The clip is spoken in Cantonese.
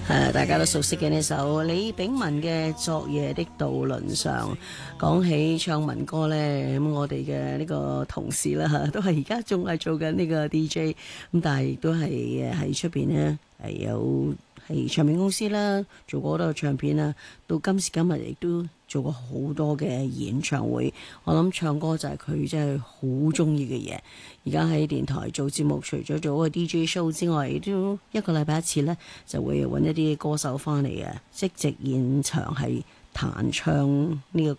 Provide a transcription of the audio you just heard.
大家都熟悉嘅呢首李炳文嘅《昨夜的渡輪上》。講起唱民歌呢，咁我哋嘅呢個同事啦嚇，都係而家仲係做緊呢個 DJ，咁但係亦都係喺出邊呢，係有係唱片公司啦，做過好多唱片啦，到今時今日亦都做過好多嘅演唱會。我諗唱歌就係佢真係好中意嘅嘢。而家喺電台做節目，除咗做個 DJ show 之外，亦都一個禮拜一次呢，就會揾一啲歌手翻嚟嘅，即席現場係彈唱呢個